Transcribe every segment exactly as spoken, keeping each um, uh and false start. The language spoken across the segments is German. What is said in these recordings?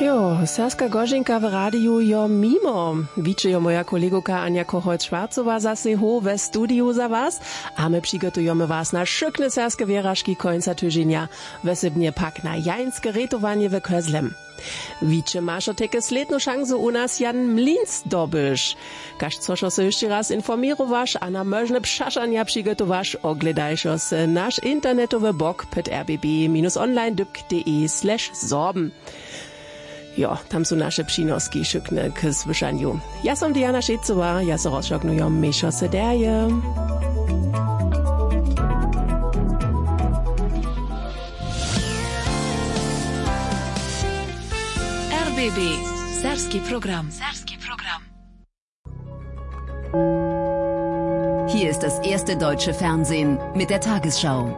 Jo, Saska Gorzynka w radiu jo mimo. Wicze jo moja kolegoka Anja Kocholt-Schwarzowa zase ho we studiu za was, a my przygotujemy was na szykne saske wierażki końca tygodnia, wesybnie pak na jańskie retowanie we Kozlem. Wicze maszo teke slednu szansu u nas Jan Mlins dobysz. Każ coszo se jeszcze raz informirowasz, a na możne przaszania przygotowasz, ogledajsz se nasz internetowy blog pod r b b online punkt d e slash sorben. Jo, tam są nasze przynoski szykne k słyszaniu. Ja som Diana Szejcowa, ja se rozszoknuję myszo se derje. R B B, Serski Program. Serski Program. Hier ist das erste deutsche Fernsehen mit der Tagesschau.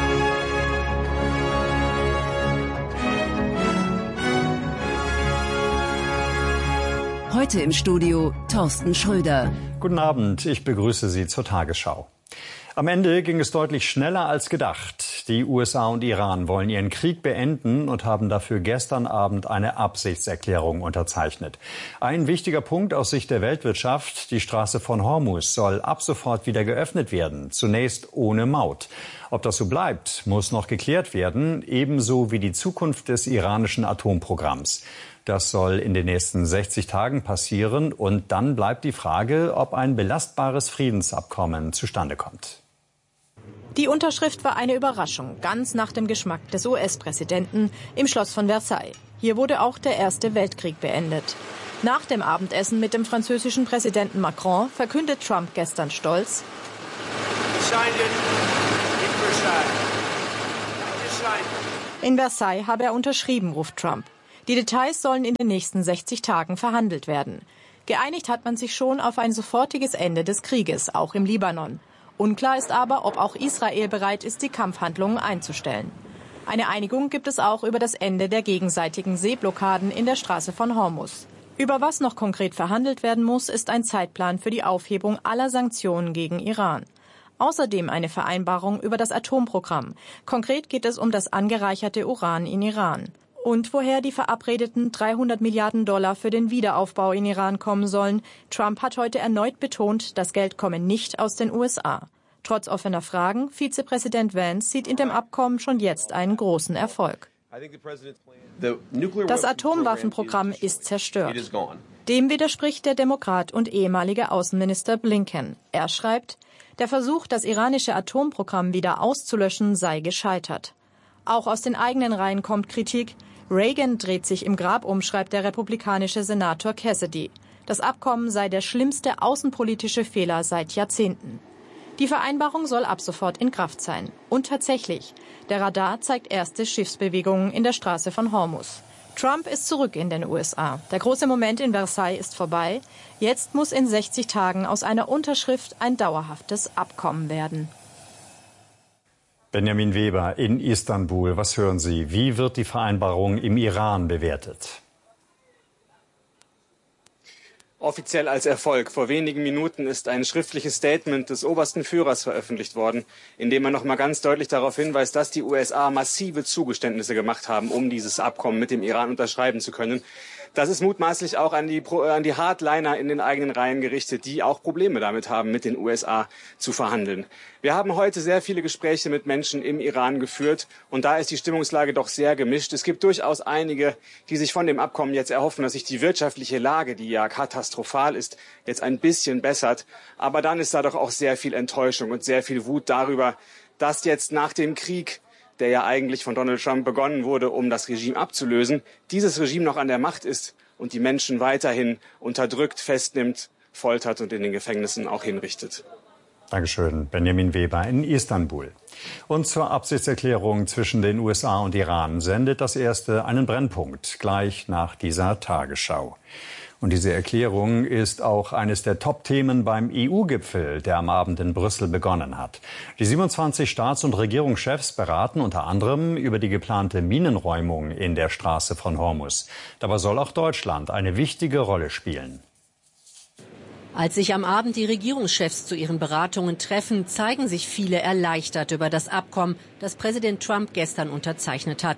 Heute im Studio Thorsten Schröder. Guten Abend, ich begrüße Sie zur Tagesschau. Am Ende ging es deutlich schneller als gedacht. Die U S A und Iran wollen ihren Krieg beenden und haben dafür gestern Abend eine Absichtserklärung unterzeichnet. Ein wichtiger Punkt aus Sicht der Weltwirtschaft: Die Straße von Hormuz soll ab sofort wieder geöffnet werden, zunächst ohne Maut. Ob das so bleibt, muss noch geklärt werden, ebenso wie die Zukunft des iranischen Atomprogramms. Das soll in den nächsten sechzig Tagen passieren, und dann bleibt die Frage, ob ein belastbares Friedensabkommen zustande kommt. Die Unterschrift war eine Überraschung, ganz nach dem Geschmack des U S-Präsidenten im Schloss von Versailles. Hier wurde auch der Erste Weltkrieg beendet. Nach dem Abendessen mit dem französischen Präsidenten Macron verkündet Trump gestern stolz: In Versailles habe er unterschrieben, ruft Trump. Die Details sollen in den nächsten sechzig Tagen verhandelt werden. Geeinigt hat man sich schon auf ein sofortiges Ende des Krieges, auch im Libanon. Unklar ist aber, ob auch Israel bereit ist, die Kampfhandlungen einzustellen. Eine Einigung gibt es auch über das Ende der gegenseitigen Seeblockaden in der Straße von Hormuz. Über was noch konkret verhandelt werden muss, ist ein Zeitplan für die Aufhebung aller Sanktionen gegen Iran. Außerdem eine Vereinbarung über das Atomprogramm. Konkret geht es um das angereicherte Uran in Iran. Und woher die verabredeten dreihundert Milliarden Dollar für den Wiederaufbau in Iran kommen sollen. Trump hat heute erneut betont, das Geld komme nicht aus den U S A. Trotz offener Fragen, Vizepräsident Vance sieht in dem Abkommen schon jetzt einen großen Erfolg. Das Atomwaffenprogramm ist zerstört. Dem widerspricht der Demokrat und ehemalige Außenminister Blinken. Er schreibt, der Versuch, das iranische Atomprogramm wieder auszulöschen, sei gescheitert. Auch aus den eigenen Reihen kommt Kritik. Reagan dreht sich im Grab um, schreibt der republikanische Senator Cassidy. Das Abkommen sei der schlimmste außenpolitische Fehler seit Jahrzehnten. Die Vereinbarung soll ab sofort in Kraft sein. Und tatsächlich, der Radar zeigt erste Schiffsbewegungen in der Straße von Hormuz. Trump ist zurück in den U S A. Der große Moment in Versailles ist vorbei. Jetzt muss in sechzig Tagen aus einer Unterschrift ein dauerhaftes Abkommen werden. Benjamin Weber in Istanbul. Was hören Sie? Wie wird die Vereinbarung im Iran bewertet? Offiziell als Erfolg. Vor wenigen Minuten ist ein schriftliches Statement des obersten Führers veröffentlicht worden, in dem er noch mal ganz deutlich darauf hinweist, dass die U S A massive Zugeständnisse gemacht haben, um dieses Abkommen mit dem Iran unterschreiben zu können. Das ist mutmaßlich auch an die, an die Hardliner in den eigenen Reihen gerichtet, die auch Probleme damit haben, mit den U S A zu verhandeln. Wir haben heute sehr viele Gespräche mit Menschen im Iran geführt, und da ist die Stimmungslage doch sehr gemischt. Es gibt durchaus einige, die sich von dem Abkommen jetzt erhoffen, dass sich die wirtschaftliche Lage, die ja katastrophal ist, jetzt ein bisschen bessert. Aber dann ist da doch auch sehr viel Enttäuschung und sehr viel Wut darüber, dass jetzt nach dem Krieg, der ja eigentlich von Donald Trump begonnen wurde, um das Regime abzulösen, dieses Regime noch an der Macht ist und die Menschen weiterhin unterdrückt, festnimmt, foltert und in den Gefängnissen auch hinrichtet. Dankeschön, Benjamin Weber in Istanbul. Und zur Absichtserklärung zwischen den U S A und Iran sendet das Erste einen Brennpunkt, gleich nach dieser Tagesschau. Und diese Erklärung ist auch eines der Top-Themen beim E U-Gipfel, der am Abend in Brüssel begonnen hat. Die siebenundzwanzig Staats- und Regierungschefs beraten unter anderem über die geplante Minenräumung in der Straße von Hormuz. Dabei soll auch Deutschland eine wichtige Rolle spielen. Als sich am Abend die Regierungschefs zu ihren Beratungen treffen, zeigen sich viele erleichtert über das Abkommen, das Präsident Trump gestern unterzeichnet hat.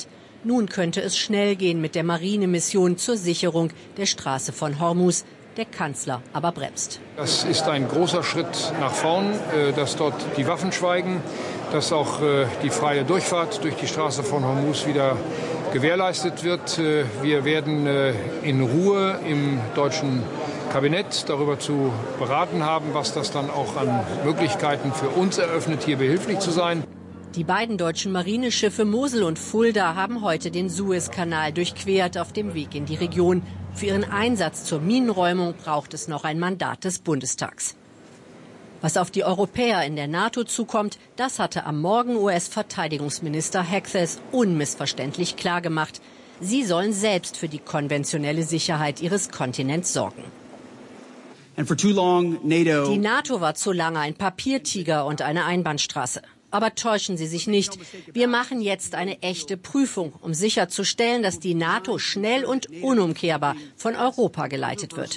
Nun könnte es schnell gehen mit der Marinemission zur Sicherung der Straße von Hormuz. Der Kanzler aber bremst. Das ist ein großer Schritt nach vorn, dass dort die Waffen schweigen, dass auch die freie Durchfahrt durch die Straße von Hormuz wieder gewährleistet wird. Wir werden in Ruhe im deutschen Kabinett darüber zu beraten haben, was das dann auch an Möglichkeiten für uns eröffnet, hier behilflich zu sein. Die beiden deutschen Marineschiffe Mosel und Fulda haben heute den Suezkanal durchquert auf dem Weg in die Region. Für ihren Einsatz zur Minenräumung braucht es noch ein Mandat des Bundestags. Was auf die Europäer in der NATO zukommt, das hatte am Morgen U S-Verteidigungsminister Hegseth unmissverständlich klargemacht. Sie sollen selbst für die konventionelle Sicherheit ihres Kontinents sorgen. Die NATO war zu lange ein Papiertiger und eine Einbahnstraße. Aber täuschen Sie sich nicht. Wir machen jetzt eine echte Prüfung, um sicherzustellen, dass die NATO schnell und unumkehrbar von Europa geleitet wird.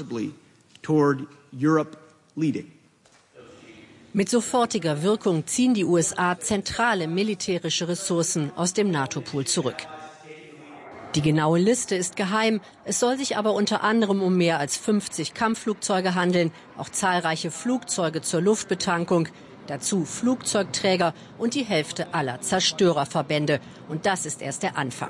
Mit sofortiger Wirkung ziehen die U S A zentrale militärische Ressourcen aus dem NATO-Pool zurück. Die genaue Liste ist geheim. Es soll sich aber unter anderem um mehr als fünfzig Kampfflugzeuge handeln, auch zahlreiche Flugzeuge zur Luftbetankung. Dazu Flugzeugträger und die Hälfte aller Zerstörerverbände. Und das ist erst der Anfang.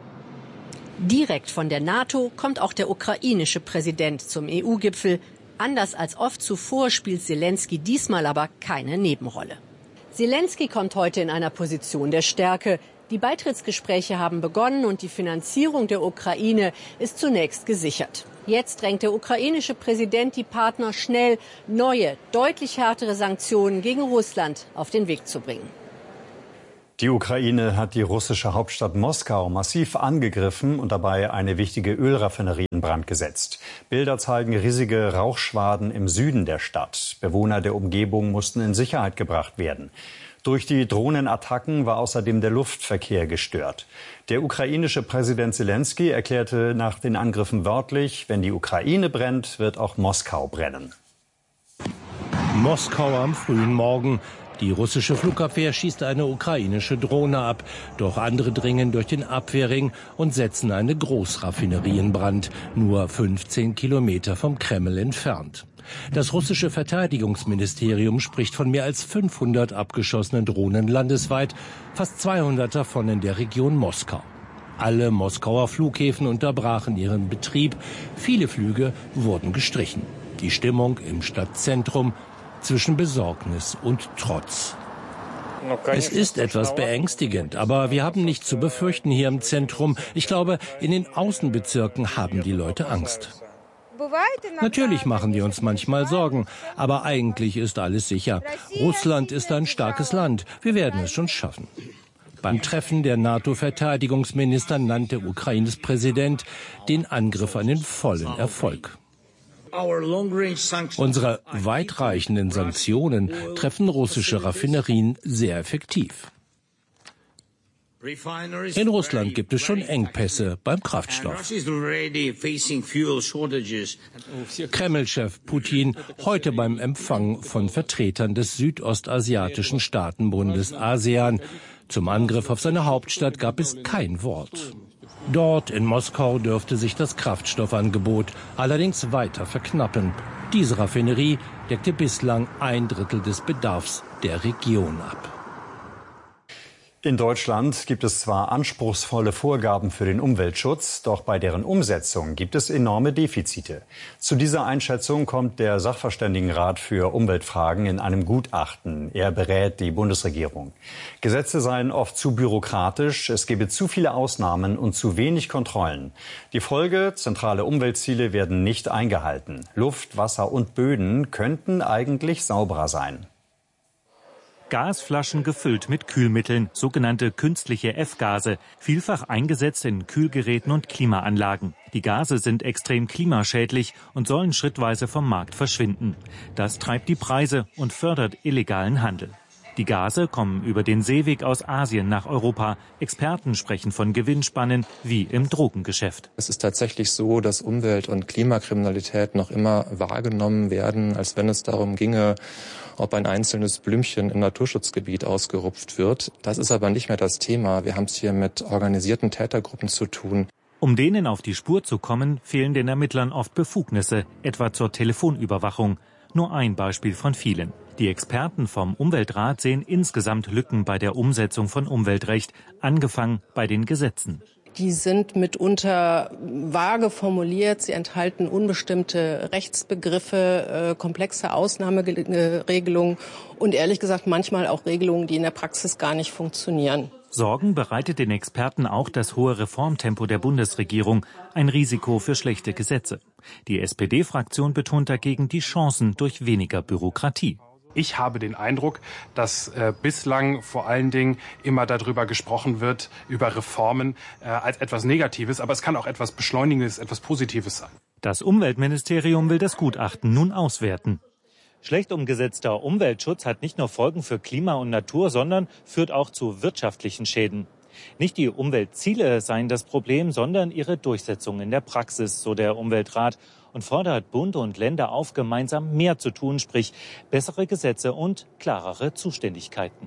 Direkt von der NATO kommt auch der ukrainische Präsident zum E U-Gipfel. Anders als oft zuvor spielt Selenskyj diesmal aber keine Nebenrolle. Selenskyj kommt heute in einer Position der Stärke. Die Beitrittsgespräche haben begonnen und die Finanzierung der Ukraine ist zunächst gesichert. Jetzt drängt der ukrainische Präsident die Partner schnell, neue, deutlich härtere Sanktionen gegen Russland auf den Weg zu bringen. Die Ukraine hat die russische Hauptstadt Moskau massiv angegriffen und dabei eine wichtige Ölraffinerie in Brand gesetzt. Bilder zeigen riesige Rauchschwaden im Süden der Stadt. Bewohner der Umgebung mussten in Sicherheit gebracht werden. Durch die Drohnenattacken war außerdem der Luftverkehr gestört. Der ukrainische Präsident Selenskyj erklärte nach den Angriffen wörtlich, wenn die Ukraine brennt, wird auch Moskau brennen. Moskau am frühen Morgen. Die russische Flugabwehr schießt eine ukrainische Drohne ab. Doch andere dringen durch den Abwehrring und setzen eine Großraffinerie in Brand, nur fünfzehn Kilometer vom Kreml entfernt. Das russische Verteidigungsministerium spricht von mehr als fünfhundert abgeschossenen Drohnen landesweit, fast zweihundert davon in der Region Moskau. Alle Moskauer Flughäfen unterbrachen ihren Betrieb. Viele Flüge wurden gestrichen. Die Stimmung im Stadtzentrum zwischen Besorgnis und Trotz. Es ist etwas beängstigend, aber wir haben nichts zu befürchten hier im Zentrum. Ich glaube, in den Außenbezirken haben die Leute Angst. Natürlich machen wir uns manchmal Sorgen, aber eigentlich ist alles sicher. Russland ist ein starkes Land. Wir werden es schon schaffen. Beim Treffen der NATO-Verteidigungsminister nannte Ukraines Präsident den Angriff einen vollen Erfolg. Unsere weitreichenden Sanktionen treffen russische Raffinerien sehr effektiv. In Russland gibt es schon Engpässe beim Kraftstoff. Kreml-Chef Putin heute beim Empfang von Vertretern des südostasiatischen Staatenbundes ASEAN. Zum Angriff auf seine Hauptstadt gab es kein Wort. Dort in Moskau dürfte sich das Kraftstoffangebot allerdings weiter verknappen. Diese Raffinerie deckte bislang ein Drittel des Bedarfs der Region ab. In Deutschland gibt es zwar anspruchsvolle Vorgaben für den Umweltschutz, doch bei deren Umsetzung gibt es enorme Defizite. Zu dieser Einschätzung kommt der Sachverständigenrat für Umweltfragen in einem Gutachten. Er berät die Bundesregierung. Gesetze seien oft zu bürokratisch, es gebe zu viele Ausnahmen und zu wenig Kontrollen. Die Folge: zentrale Umweltziele werden nicht eingehalten. Luft, Wasser und Böden könnten eigentlich sauberer sein. Gasflaschen gefüllt mit Kühlmitteln, sogenannte künstliche F-Gase, vielfach eingesetzt in Kühlgeräten und Klimaanlagen. Die Gase sind extrem klimaschädlich und sollen schrittweise vom Markt verschwinden. Das treibt die Preise und fördert illegalen Handel. Die Gase kommen über den Seeweg aus Asien nach Europa. Experten sprechen von Gewinnspannen wie im Drogengeschäft. Es ist tatsächlich so, dass Umwelt- und Klimakriminalität noch immer wahrgenommen werden, als wenn es darum ginge, ob ein einzelnes Blümchen im Naturschutzgebiet ausgerupft wird. Das ist aber nicht mehr das Thema. Wir haben es hier mit organisierten Tätergruppen zu tun. Um denen auf die Spur zu kommen, fehlen den Ermittlern oft Befugnisse, etwa zur Telefonüberwachung. Nur ein Beispiel von vielen. Die Experten vom Umweltrat sehen insgesamt Lücken bei der Umsetzung von Umweltrecht, angefangen bei den Gesetzen. Die sind mitunter vage formuliert, sie enthalten unbestimmte Rechtsbegriffe, äh, komplexe Ausnahmeregelungen und ehrlich gesagt manchmal auch Regelungen, die in der Praxis gar nicht funktionieren. Sorgen bereitet den Experten auch das hohe Reformtempo der Bundesregierung, ein Risiko für schlechte Gesetze. Die S P D-Fraktion betont dagegen die Chancen durch weniger Bürokratie. Ich habe den Eindruck, dass äh, bislang vor allen Dingen immer darüber gesprochen wird, über Reformen äh, als etwas Negatives, aber es kann auch etwas Beschleunigendes, etwas Positives sein. Das Umweltministerium will das Gutachten nun auswerten. Schlecht umgesetzter Umweltschutz hat nicht nur Folgen für Klima und Natur, sondern führt auch zu wirtschaftlichen Schäden. Nicht die Umweltziele seien das Problem, sondern ihre Durchsetzung in der Praxis, so der Umweltrat, und fordert Bund und Länder auf, gemeinsam mehr zu tun, sprich bessere Gesetze und klarere Zuständigkeiten.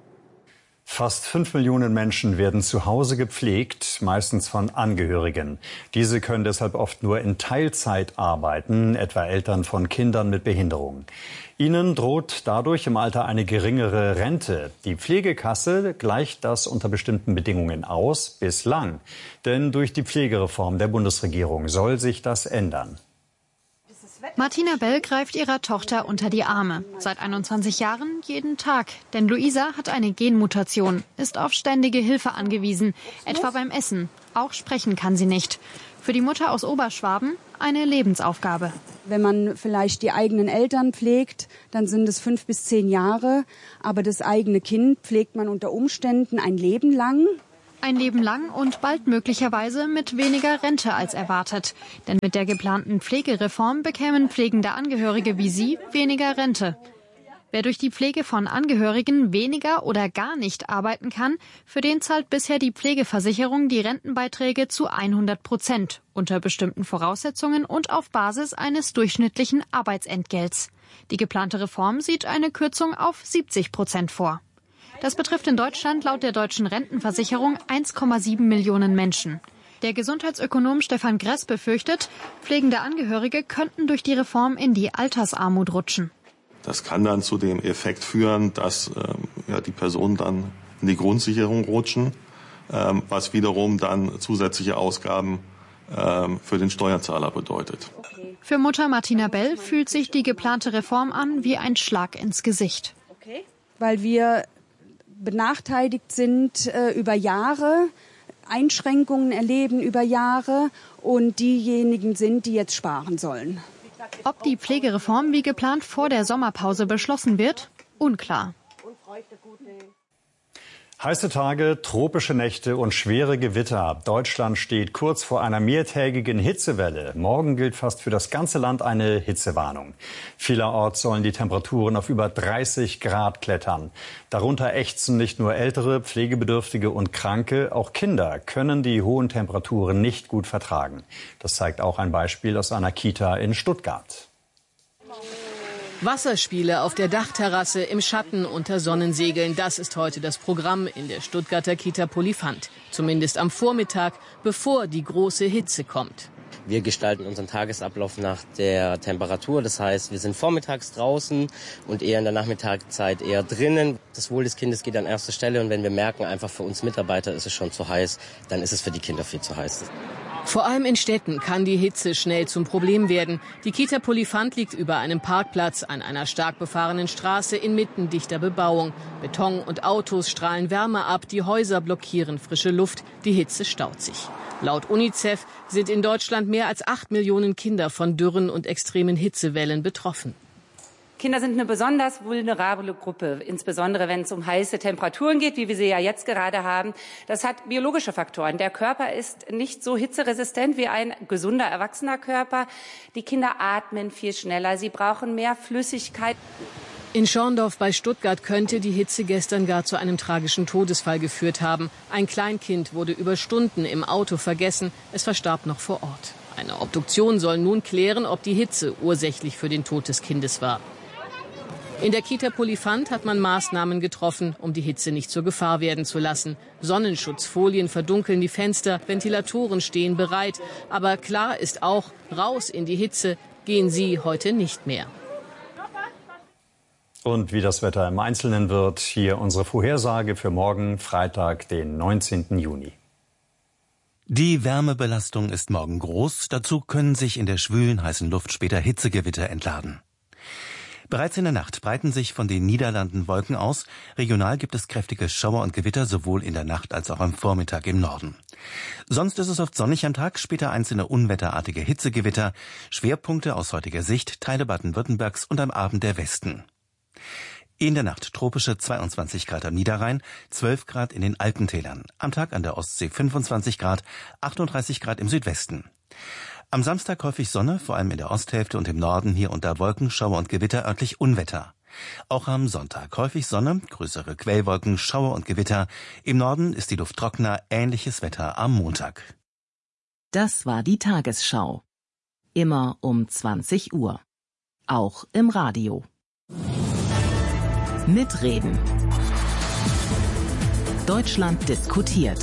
Fast fünf Millionen Menschen werden zu Hause gepflegt, meistens von Angehörigen. Diese können deshalb oft nur in Teilzeit arbeiten, etwa Eltern von Kindern mit Behinderung. Ihnen droht dadurch im Alter eine geringere Rente. Die Pflegekasse gleicht das unter bestimmten Bedingungen aus, bislang. Denn durch die Pflegereform der Bundesregierung soll sich das ändern. Martina Bell greift ihrer Tochter unter die Arme. Seit einundzwanzig Jahren jeden Tag. Denn Luisa hat eine Genmutation, ist auf ständige Hilfe angewiesen, etwa beim Essen. Auch sprechen kann sie nicht. Für die Mutter aus Oberschwaben eine Lebensaufgabe. Wenn man vielleicht die eigenen Eltern pflegt, dann sind es fünf bis zehn Jahre. Aber das eigene Kind pflegt man unter Umständen ein Leben lang. Ein Leben lang und bald möglicherweise mit weniger Rente als erwartet. Denn mit der geplanten Pflegereform bekämen pflegende Angehörige wie sie weniger Rente. Wer durch die Pflege von Angehörigen weniger oder gar nicht arbeiten kann, für den zahlt bisher die Pflegeversicherung die Rentenbeiträge zu hundert Prozent, unter bestimmten Voraussetzungen und auf Basis eines durchschnittlichen Arbeitsentgelts. Die geplante Reform sieht eine Kürzung auf siebzig Prozent vor. Das betrifft in Deutschland laut der deutschen Rentenversicherung eins Komma sieben Millionen Menschen. Der Gesundheitsökonom Stefan Gress befürchtet, pflegende Angehörige könnten durch die Reform in die Altersarmut rutschen. Das kann dann zu dem Effekt führen, dass ähm, ja, die Personen dann in die Grundsicherung rutschen, ähm, was wiederum dann zusätzliche Ausgaben ähm, für den Steuerzahler bedeutet. Okay. Für Mutter Martina Bell fühlt sich die geplante Reform an wie ein Schlag ins Gesicht. Okay. Weil wir benachteiligt sind äh, über Jahre, Einschränkungen erleben über Jahre und diejenigen sind, die jetzt sparen sollen. Ob die Pflegereform wie geplant vor der Sommerpause beschlossen wird, unklar. Heiße Tage, tropische Nächte und schwere Gewitter. Deutschland steht kurz vor einer mehrtägigen Hitzewelle. Morgen gilt fast für das ganze Land eine Hitzewarnung. Vielerorts sollen die Temperaturen auf über dreißig Grad klettern. Darunter ächzen nicht nur Ältere, Pflegebedürftige und Kranke, auch Kinder können die hohen Temperaturen nicht gut vertragen. Das zeigt auch ein Beispiel aus einer Kita in Stuttgart. Wasserspiele auf der Dachterrasse im Schatten unter Sonnensegeln. Das ist heute das Programm in der Stuttgarter Kita Polifant. Zumindest am Vormittag, bevor die große Hitze kommt. Wir gestalten unseren Tagesablauf nach der Temperatur. Das heißt, wir sind vormittags draußen und eher in der Nachmittagszeit eher drinnen. Das Wohl des Kindes geht an erster Stelle. Und wenn wir merken, einfach für uns Mitarbeiter ist es schon zu heiß, dann ist es für die Kinder viel zu heiß. Vor allem in Städten kann die Hitze schnell zum Problem werden. Die Kita Polifant liegt über einem Parkplatz an einer stark befahrenen Straße inmitten dichter Bebauung. Beton und Autos strahlen Wärme ab, die Häuser blockieren frische Luft, die Hitze staut sich. Laut UNICEF sind in Deutschland mehr als acht Millionen Kinder von Dürren und extremen Hitzewellen betroffen. Kinder sind eine besonders vulnerable Gruppe, insbesondere wenn es um heiße Temperaturen geht, wie wir sie ja jetzt gerade haben. Das hat biologische Faktoren. Der Körper ist nicht so hitzeresistent wie ein gesunder, erwachsener Körper. Die Kinder atmen viel schneller, sie brauchen mehr Flüssigkeit. In Schorndorf bei Stuttgart könnte die Hitze gestern gar zu einem tragischen Todesfall geführt haben. Ein Kleinkind wurde über Stunden im Auto vergessen. Es verstarb noch vor Ort. Eine Obduktion soll nun klären, ob die Hitze ursächlich für den Tod des Kindes war. In der Kita Polifant hat man Maßnahmen getroffen, um die Hitze nicht zur Gefahr werden zu lassen. Sonnenschutzfolien verdunkeln die Fenster, Ventilatoren stehen bereit. Aber klar ist auch, raus in die Hitze gehen sie heute nicht mehr. Und wie das Wetter im Einzelnen wird, hier unsere Vorhersage für morgen, Freitag, den neunzehnten Juni. Die Wärmebelastung ist morgen groß. Dazu können sich in der schwülen, heißen Luft später Hitzegewitter entladen. Bereits in der Nacht breiten sich von den Niederlanden Wolken aus. Regional gibt es kräftige Schauer und Gewitter, sowohl in der Nacht als auch am Vormittag im Norden. Sonst ist es oft sonnig am Tag, später einzelne unwetterartige Hitzegewitter. Schwerpunkte aus heutiger Sicht Teile Baden-Württembergs und am Abend der Westen. In der Nacht tropische zweiundzwanzig Grad am Niederrhein, zwölf Grad in den Alpentälern. Am Tag an der Ostsee fünfundzwanzig Grad, achtunddreißig Grad im Südwesten. Am Samstag häufig Sonne, vor allem in der Osthälfte und im Norden hier und da Wolken, Schauer und Gewitter, örtlich Unwetter. Auch am Sonntag häufig Sonne, größere Quellwolken, Schauer und Gewitter. Im Norden ist die Luft trockener, ähnliches Wetter am Montag. Das war die Tagesschau. Immer um zwanzig Uhr. Auch im Radio. Mitreden. Deutschland diskutiert.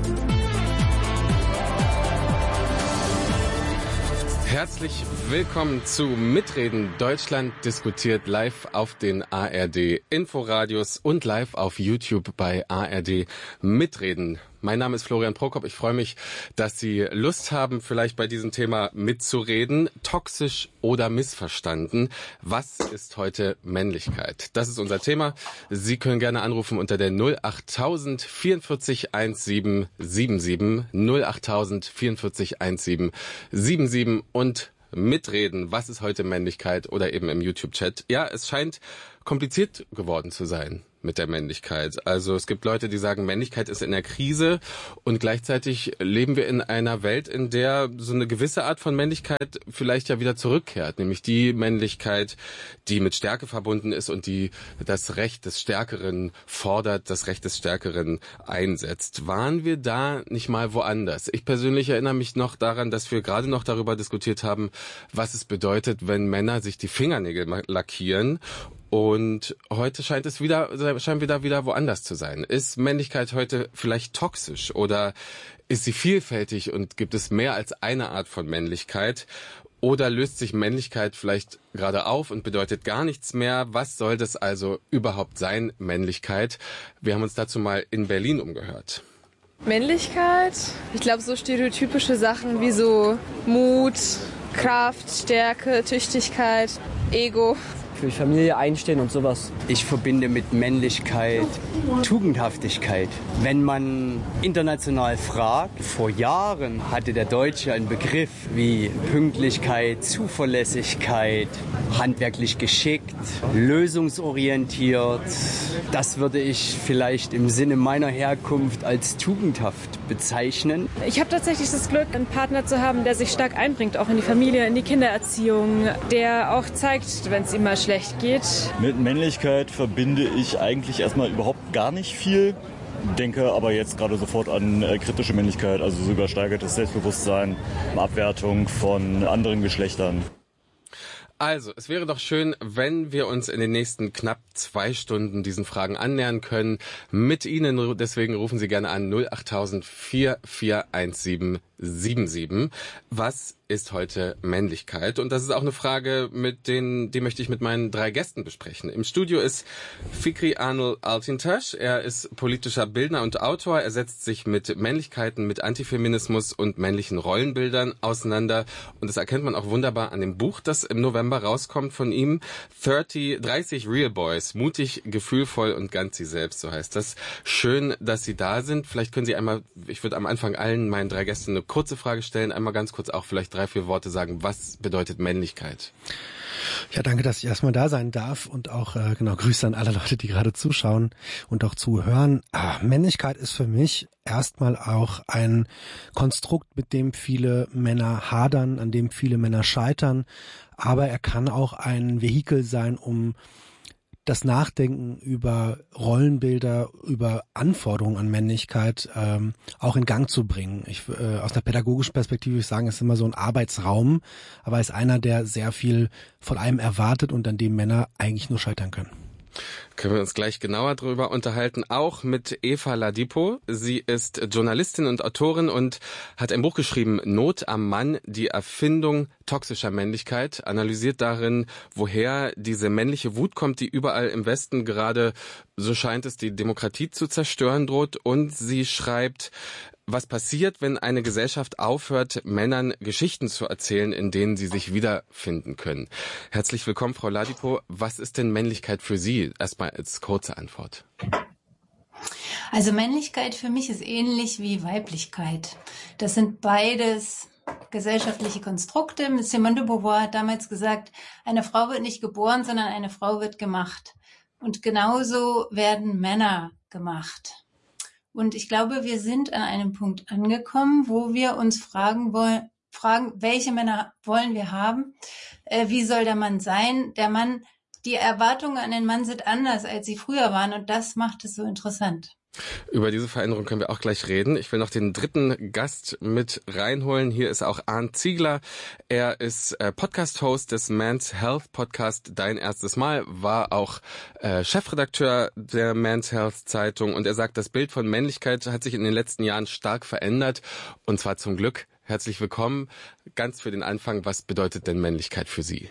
Herzlich willkommen zu Mitreden. Deutschland diskutiert live auf den A R D Inforadios und live auf YouTube bei A R D Mitreden. Mein Name ist Florian Prokop. Ich freue mich, dass Sie Lust haben, vielleicht bei diesem Thema mitzureden. Toxisch oder missverstanden? Was ist heute Männlichkeit? Das ist unser Thema. Sie können gerne anrufen unter der null achttausend vierundvierzig siebzehn siebenundsiebzig, null achttausend vierundvierzig siebzehn siebenundsiebzig und mitreden. Was ist heute Männlichkeit? Oder eben im YouTube-Chat. Ja, es scheint kompliziert geworden zu sein mit der Männlichkeit. Also es gibt Leute, die sagen, Männlichkeit ist in der Krise und gleichzeitig leben wir in einer Welt, in der so eine gewisse Art von Männlichkeit vielleicht ja wieder zurückkehrt, nämlich die Männlichkeit, die mit Stärke verbunden ist und die das Recht des Stärkeren fordert, das Recht des Stärkeren einsetzt. Waren wir da nicht mal woanders? Ich persönlich erinnere mich noch daran, dass wir gerade noch darüber diskutiert haben, was es bedeutet, wenn Männer sich die Fingernägel lackieren. Und heute scheint es wieder, scheinen wir da wieder woanders zu sein. Ist Männlichkeit heute vielleicht toxisch oder ist sie vielfältig und gibt es mehr als eine Art von Männlichkeit? Oder löst sich Männlichkeit vielleicht gerade auf und bedeutet gar nichts mehr? Was soll das also überhaupt sein, Männlichkeit? Wir haben uns dazu mal in Berlin umgehört. Männlichkeit? Ich glaube, so stereotypische Sachen wie so Mut, Kraft, Stärke, Tüchtigkeit, Ego. Für Familie einstehen und sowas. Ich verbinde mit Männlichkeit Tugendhaftigkeit. Wenn man international fragt, vor Jahren hatte der Deutsche einen Begriff wie Pünktlichkeit, Zuverlässigkeit, handwerklich geschickt, lösungsorientiert. Das würde ich vielleicht im Sinne meiner Herkunft als tugendhaft bezeichnen. Ich habe tatsächlich das Glück, einen Partner zu haben, der sich stark einbringt, auch in die Familie, in die Kindererziehung, der auch zeigt, wenn es ihm mal schlecht geht. Mit Männlichkeit verbinde ich eigentlich erstmal überhaupt gar nicht viel. Denke aber jetzt gerade sofort an äh, kritische Männlichkeit, also so übersteigertes Selbstbewusstsein, Abwertung von anderen Geschlechtern. Also, es wäre doch schön, wenn wir uns in den nächsten knapp zwei Stunden diesen Fragen annähern können. Mit Ihnen, deswegen rufen Sie gerne an null achttausend vierundvierzig siebzehn siebenundsiebzig. Was ist heute Männlichkeit? Und das ist auch eine Frage, mit denen, die möchte ich mit meinen drei Gästen besprechen. Im Studio ist Fikri Anıl Altintaş. Er ist politischer Bildner und Autor. Er setzt sich mit Männlichkeiten, mit Antifeminismus und männlichen Rollenbildern auseinander. Und das erkennt man auch wunderbar an dem Buch, das im November rauskommt von ihm. dreißig, dreißig Real Boys. Mutig, gefühlvoll und ganz sie selbst, so heißt das. Schön, dass Sie da sind. Vielleicht können Sie einmal, ich würde am Anfang allen meinen drei Gästen eine kurze Frage stellen. Einmal ganz kurz auch vielleicht drei, vier Worte sagen. Was bedeutet Männlichkeit? Ja, danke, dass ich erstmal da sein darf und auch äh, genau Grüße an alle Leute, die gerade zuschauen und auch zuhören. Ah, Männlichkeit ist für mich erstmal auch ein Konstrukt, mit dem viele Männer hadern, an dem viele Männer scheitern, aber er kann auch ein Vehikel sein, um das Nachdenken über Rollenbilder, über Anforderungen an Männlichkeit ähm, auch in Gang zu bringen. Ich, äh, aus einer pädagogischen Perspektive würde ich sagen, es ist immer so ein Arbeitsraum, aber es ist einer, der sehr viel von einem erwartet und an dem Männer eigentlich nur scheitern können. Können wir uns gleich genauer drüber unterhalten, auch mit Eva Ladipo. Sie ist Journalistin und Autorin und hat ein Buch geschrieben, Not am Mann, die Erfindung toxischer Männlichkeit, analysiert darin, woher diese männliche Wut kommt, die überall im Westen gerade, so scheint es, die Demokratie zu zerstören droht. Und sie schreibt, was passiert, wenn eine Gesellschaft aufhört, Männern Geschichten zu erzählen, in denen sie sich wiederfinden können? Herzlich willkommen, Frau Ladipo. Was ist denn Männlichkeit für Sie? Erstmal als kurze Antwort. Also Männlichkeit für mich ist ähnlich wie Weiblichkeit. Das sind beides gesellschaftliche Konstrukte. Simone de Beauvoir hat damals gesagt, eine Frau wird nicht geboren, sondern eine Frau wird gemacht. Und genauso werden Männer gemacht. Und ich glaube, wir sind an einem Punkt angekommen, wo wir uns fragen wollen, fragen, welche Männer wollen wir haben? Äh, wie soll der Mann sein? Der Mann, die Erwartungen an den Mann sind anders, als sie früher waren. Und das macht es so interessant. Über diese Veränderung können wir auch gleich reden. Ich will noch den dritten Gast mit reinholen. Hier ist auch Arndt Ziegler. Er ist äh, Podcast-Host des Men's Health Podcast Dein erstes Mal, war auch äh, Chefredakteur der Men's Health Zeitung und er sagt, das Bild von Männlichkeit hat sich in den letzten Jahren stark verändert und zwar zum Glück. Herzlich willkommen. Ganz für den Anfang, was bedeutet denn Männlichkeit für Sie?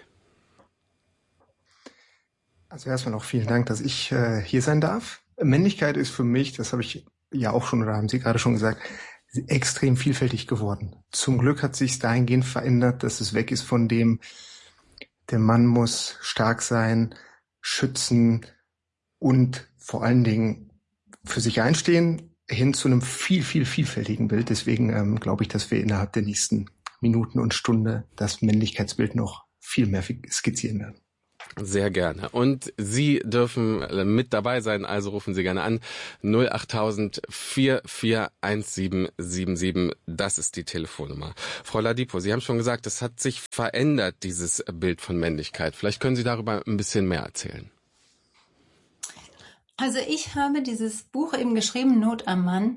Also erstmal noch vielen Dank, dass ich äh, hier sein darf. Männlichkeit ist für mich, das habe ich ja auch schon oder haben Sie gerade schon gesagt, extrem vielfältig geworden. Zum Glück hat sich dahingehend verändert, dass es weg ist von dem, der Mann muss stark sein, schützen und vor allen Dingen für sich einstehen, hin zu einem viel, viel vielfältigen Bild. Deswegen ähm, glaube ich, dass wir innerhalb der nächsten Minuten und Stunde das Männlichkeitsbild noch viel mehr skizzieren werden. Sehr gerne. Und Sie dürfen mit dabei sein, also rufen Sie gerne an. null acht null vier vier eins sieben sieben sieben, das ist die Telefonnummer. Frau Ladipo, Sie haben schon gesagt, es hat sich verändert, dieses Bild von Männlichkeit. Vielleicht können Sie darüber ein bisschen mehr erzählen. Also ich habe dieses Buch eben geschrieben, Not am Mann,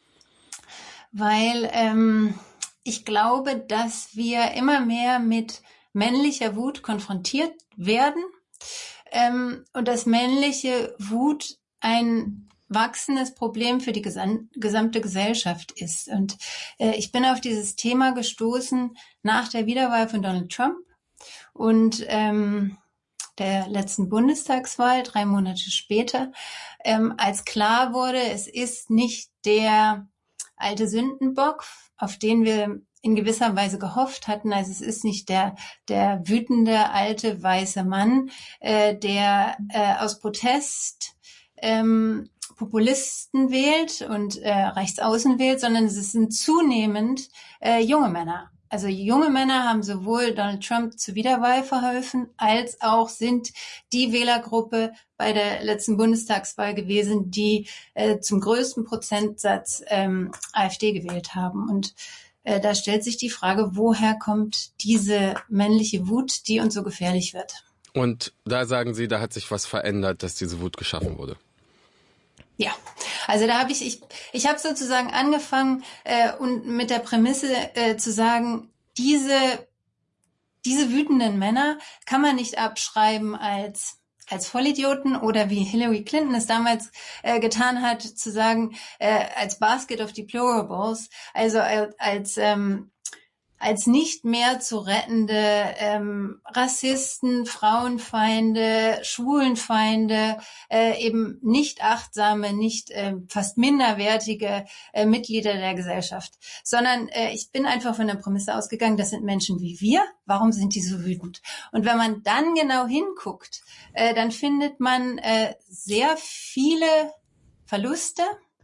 weil ähm, ich glaube, dass wir immer mehr mit männlicher Wut konfrontiert werden ähm, und dass männliche Wut ein wachsendes Problem für die gesam- gesamte Gesellschaft ist. Und äh, ich bin auf dieses Thema gestoßen nach der Wiederwahl von Donald Trump und ähm, der letzten Bundestagswahl, drei Monate später, ähm, als klar wurde, es ist nicht der alte Sündenbock, auf den wir in gewisser Weise gehofft hatten. Also es ist nicht der der wütende alte weiße Mann, äh, der äh, aus Protest ähm, Populisten wählt und äh, Rechtsaußen wählt, sondern es sind zunehmend äh, junge Männer. Also junge Männer haben sowohl Donald Trump zur Wiederwahl verholfen, als auch sind die Wählergruppe bei der letzten Bundestagswahl gewesen, die äh, zum größten Prozentsatz ähm, AfD gewählt haben. Und äh, da stellt sich die Frage, woher kommt diese männliche Wut, die uns so gefährlich wird? Und da sagen Sie, da hat sich was verändert, dass diese Wut geschaffen wurde. Ja, also da habe ich, ich, ich habe sozusagen angefangen äh, und mit der Prämisse äh, zu sagen, diese, diese wütenden Männer kann man nicht abschreiben als als Vollidioten oder wie Hillary Clinton es damals äh, getan hat, zu sagen, äh, als Basket of Deplorables, also als, als ähm, als nicht mehr zu rettende ähm, Rassisten, Frauenfeinde, Schwulenfeinde, äh, eben nicht achtsame, nicht äh, fast minderwertige äh, Mitglieder der Gesellschaft, sondern äh, ich bin einfach von der Prämisse ausgegangen, das sind Menschen wie wir, warum sind die so wütend? Und wenn man dann genau hinguckt, äh, dann findet man äh, sehr viele Verluste,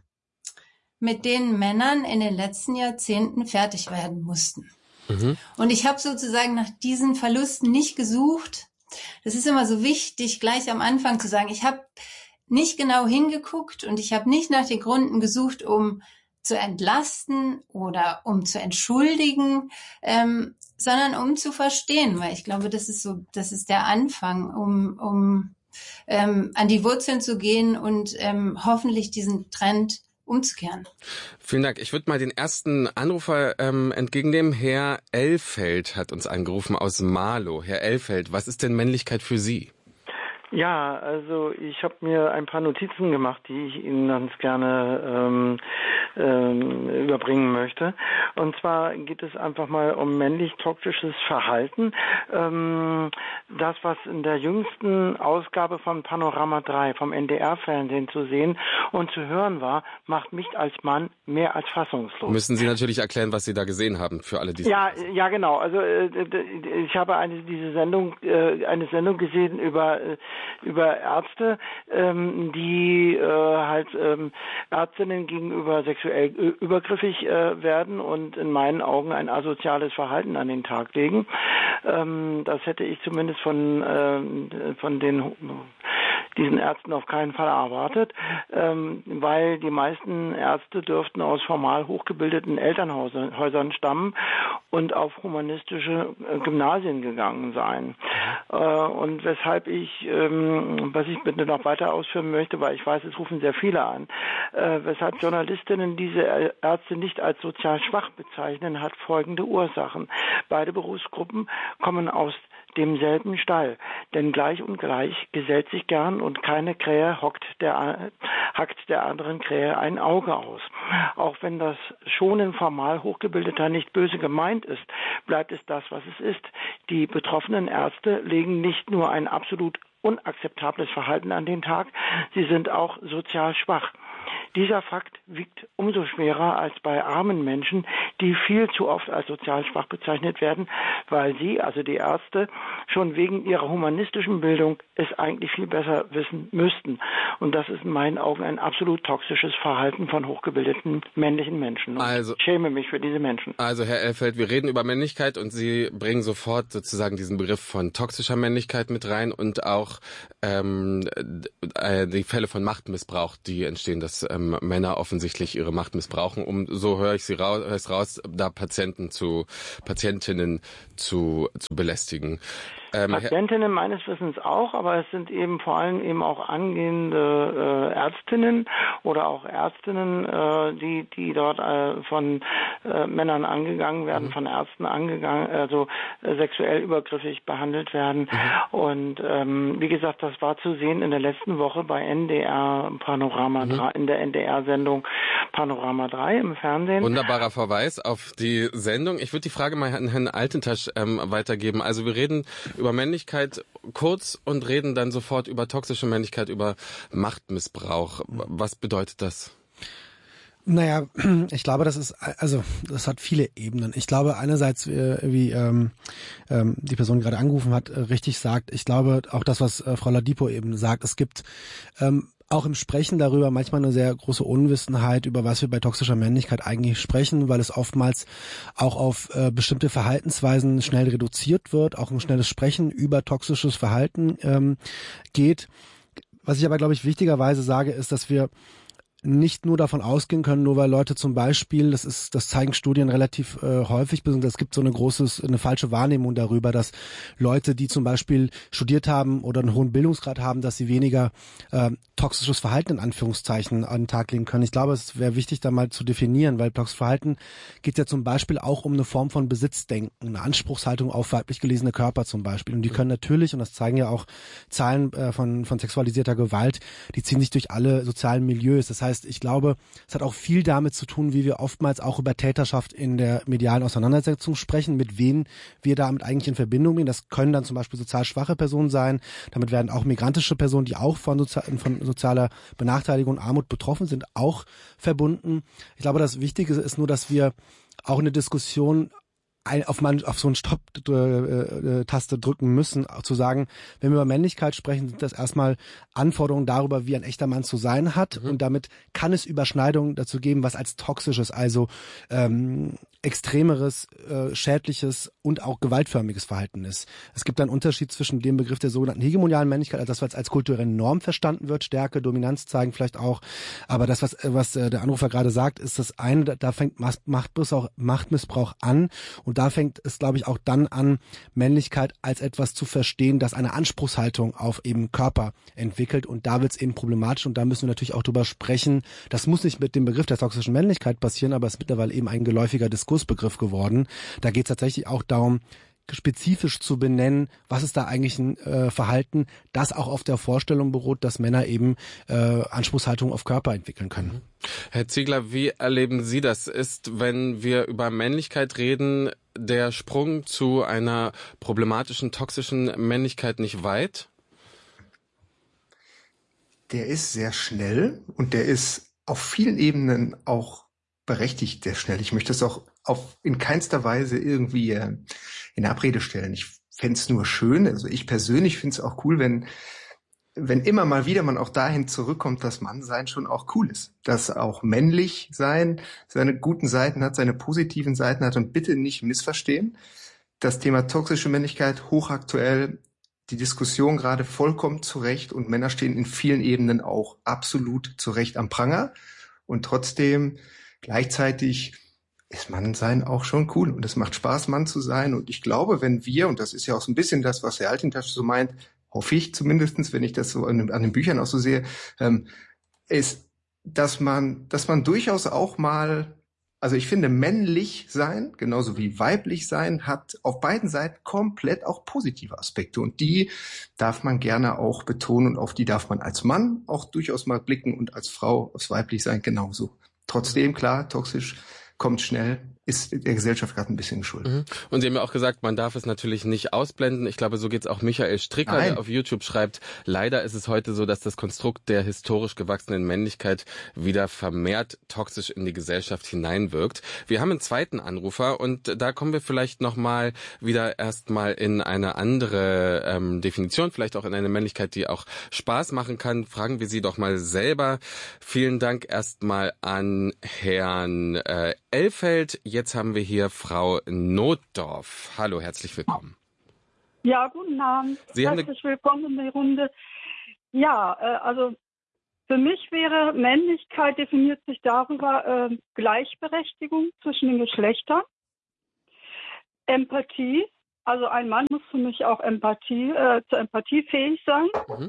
mit denen Männern in den letzten Jahrzehnten fertig werden mussten. Mhm. Und ich habe sozusagen nach diesen Verlusten nicht gesucht. Das ist immer so wichtig, gleich am Anfang zu sagen, ich habe nicht genau hingeguckt und ich habe nicht nach den Gründen gesucht, um zu entlasten oder um zu entschuldigen, ähm, sondern um zu verstehen, weil ich glaube, das ist so, das ist der Anfang, um, um ähm, an die Wurzeln zu gehen und ähm, hoffentlich diesen Trend umzukehren. Vielen Dank. Ich würde mal den ersten Anrufer ähm, entgegennehmen. Herr Elfeld hat uns angerufen aus Marlow. Herr Elfeld, was ist denn Männlichkeit für Sie? Ja, also ich habe mir ein paar Notizen gemacht, die ich Ihnen ganz gerne ähm, ähm, überbringen möchte. Und zwar geht es einfach mal um männlich-toxisches Verhalten. Ähm, das, was in der jüngsten Ausgabe von Panorama drei, vom N D R-Fernsehen zu sehen und zu hören war, macht mich als Mann mehr als fassungslos. Müssen Sie natürlich erklären, was Sie da gesehen haben, für alle, die Ja, ja, genau. Also äh, ich habe eine diese Sendung, äh, eine Sendung gesehen über äh, über Ärzte, ähm, die äh, halt ähm, Ärztinnen gegenüber sexuell übergriffig äh, werden und in meinen Augen ein asoziales Verhalten an den Tag legen. Ähm, das hätte ich zumindest von äh, von den diesen Ärzten auf keinen Fall erwartet, ähm, weil die meisten Ärzte dürften aus formal hochgebildeten Elternhäusern stammen und auf humanistische äh, Gymnasien gegangen sein. Äh, und weshalb ich, ähm, was ich bitte noch weiter ausführen möchte, weil ich weiß, es rufen sehr viele an, äh, weshalb Journalistinnen diese Ärzte nicht als sozial schwach bezeichnen, hat folgende Ursachen. Beide Berufsgruppen kommen aus demselben Stall, denn gleich und gleich gesellt sich gern und keine Krähe hockt der, hackt der anderen Krähe ein Auge aus. Auch wenn das Schonen formal Hochgebildeter nicht böse gemeint ist, bleibt es das, was es ist. Die betroffenen Ärzte legen nicht nur ein absolut unakzeptables Verhalten an den Tag, sie sind auch sozial schwach. Dieser Fakt wiegt umso schwerer als bei armen Menschen, die viel zu oft als sozial schwach bezeichnet werden, weil sie, also die Ärzte, schon wegen ihrer humanistischen Bildung es eigentlich viel besser wissen müssten. Und das ist in meinen Augen ein absolut toxisches Verhalten von hochgebildeten männlichen Menschen. Und also, ich schäme mich für diese Menschen. Also Herr Elfeld, wir reden über Männlichkeit und Sie bringen sofort sozusagen diesen Begriff von toxischer Männlichkeit mit rein und auch ähm, die Fälle von Machtmissbrauch, die entstehen, dass ähm, Männer offensichtlich ihre Macht missbrauchen, um, so höre ich sie raus, höre ich raus, da Patienten zu, Patientinnen zu, zu belästigen. Ähm, Patientinnen meines Wissens auch, aber es sind eben vor allem eben auch angehende äh, Ärztinnen oder auch Ärztinnen, äh, die die dort äh, von äh, Männern angegangen werden, mhm. von Ärzten angegangen, also äh, sexuell übergriffig behandelt werden. Mhm. Und ähm, wie gesagt, das war zu sehen in der letzten Woche bei N D R Panorama mhm. drei, in der N D R-Sendung Panorama drei im Fernsehen. Wunderbarer Verweis auf die Sendung. Ich würde die Frage mal an Herrn Altentasch ähm, weitergeben. Also wir reden über Männlichkeit kurz und reden dann sofort über toxische Männlichkeit, über Machtmissbrauch. Was bedeutet das? Naja, ich glaube, das ist, also das hat viele Ebenen. Ich glaube einerseits, wie, wie ähm, ähm, die Person gerade angerufen hat, äh, richtig sagt, ich glaube auch das, was äh, Frau Ladipo eben sagt, es gibt ähm, auch im Sprechen darüber manchmal eine sehr große Unwissenheit, über was wir bei toxischer Männlichkeit eigentlich sprechen, weil es oftmals auch auf äh, bestimmte Verhaltensweisen schnell reduziert wird, auch ein schnelles Sprechen über toxisches Verhalten ähm, geht. Was ich aber, glaube ich, wichtigerweise sage, ist, dass wir nicht nur davon ausgehen können, nur weil Leute zum Beispiel, das ist, das zeigen Studien relativ äh, häufig, es gibt so eine große, eine falsche Wahrnehmung darüber, dass Leute, die zum Beispiel studiert haben oder einen hohen Bildungsgrad haben, dass sie weniger äh, toxisches Verhalten in Anführungszeichen an den Tag legen können. Ich glaube, es wäre wichtig, da mal zu definieren, weil toxisches Verhalten geht ja zum Beispiel auch um eine Form von Besitzdenken, eine Anspruchshaltung auf weiblich gelesene Körper zum Beispiel. Und die können natürlich, und das zeigen ja auch Zahlen äh, von, von sexualisierter Gewalt, die ziehen sich durch alle sozialen Milieus. Das heißt, ich glaube, es hat auch viel damit zu tun, wie wir oftmals auch über Täterschaft in der medialen Auseinandersetzung sprechen, mit wem wir damit eigentlich in Verbindung bringen. Das können dann zum Beispiel sozial schwache Personen sein. Damit werden auch migrantische Personen, die auch von, Sozi- von sozialer Benachteiligung und Armut betroffen sind, auch verbunden. Ich glaube, das Wichtige ist nur, dass wir auch eine Diskussion auf, man, auf so eine Stopp-Taste drücken müssen, auch zu sagen, wenn wir über Männlichkeit sprechen, sind das erstmal Anforderungen darüber, wie ein echter Mann zu sein hat. Mhm. Und damit kann es Überschneidungen dazu geben, was als toxisches, also ähm, extremeres, äh, schädliches und auch gewaltförmiges Verhalten ist. Es gibt einen Unterschied zwischen dem Begriff der sogenannten hegemonialen Männlichkeit, also das, was als kulturelle Norm verstanden wird, Stärke, Dominanz zeigen vielleicht auch. Aber das, was, was der Anrufer gerade sagt, ist das eine, da fängt Machtmissbrauch, Machtmissbrauch an. Und Und da fängt es, glaube ich, auch dann an, Männlichkeit als etwas zu verstehen, das eine Anspruchshaltung auf eben Körper entwickelt. Und da wird es eben problematisch. Und da müssen wir natürlich auch drüber sprechen. Das muss nicht mit dem Begriff der toxischen Männlichkeit passieren, aber es ist mittlerweile eben ein geläufiger Diskursbegriff geworden. Da geht es tatsächlich auch darum, spezifisch zu benennen, was ist da eigentlich ein äh, Verhalten, das auch auf der Vorstellung beruht, dass Männer eben äh, Anspruchshaltung auf Körper entwickeln können. Herr Ziegler, wie erleben Sie das? Ist, wenn wir über Männlichkeit reden, der Sprung zu einer problematischen, toxischen Männlichkeit nicht weit? Der ist sehr schnell und der ist auf vielen Ebenen auch berechtigt sehr schnell. Ich möchte es auch auf in keinster Weise irgendwie äh, in Abrede stellen. Ich fände es nur schön, also ich persönlich finde es auch cool, wenn wenn immer mal wieder man auch dahin zurückkommt, dass Mannsein schon auch cool ist. Dass auch männlich sein seine guten Seiten hat, seine positiven Seiten hat und bitte nicht missverstehen. Das Thema toxische Männlichkeit hochaktuell, die Diskussion gerade vollkommen zurecht und Männer stehen in vielen Ebenen auch absolut zurecht am Pranger und trotzdem gleichzeitig ist Mannsein auch schon cool und es macht Spaß, Mann zu sein. Und ich glaube, wenn wir, und das ist ja auch so ein bisschen das, was Herr Altintasch so meint, hoffe ich zumindestens, wenn ich das so an, an den Büchern auch so sehe, ähm, ist, dass man, dass man durchaus auch mal, also ich finde, männlich sein, genauso wie weiblich sein, hat auf beiden Seiten komplett auch positive Aspekte. Und die darf man gerne auch betonen und auf die darf man als Mann auch durchaus mal blicken und als Frau aufs weiblich sein genauso. Trotzdem, klar, toxisch kommt schnell, ist der Gesellschaft gerade ein bisschen geschuldet. Mhm. Und Sie haben ja auch gesagt, man darf es natürlich nicht ausblenden. Ich glaube, so geht's auch Michael Stricker, Nein. der auf YouTube schreibt, leider ist es heute so, dass das Konstrukt der historisch gewachsenen Männlichkeit wieder vermehrt toxisch in die Gesellschaft hineinwirkt. Wir haben einen zweiten Anrufer und da kommen wir vielleicht nochmal wieder erstmal in eine andere ähm, Definition, vielleicht auch in eine Männlichkeit, die auch Spaß machen kann. Fragen wir Sie doch mal selber. Vielen Dank erstmal an Herrn äh, Elfeld. Jetzt haben wir hier Frau Notdorf. Hallo, herzlich willkommen. Ja, guten Abend. Sie haben herzlich willkommen in der Runde. Ja, äh, also für mich wäre Männlichkeit definiert sich darüber äh, Gleichberechtigung zwischen den Geschlechtern, Empathie. Also ein Mann muss für mich auch Empathie, äh, zur Empathie fähig sein. Mhm.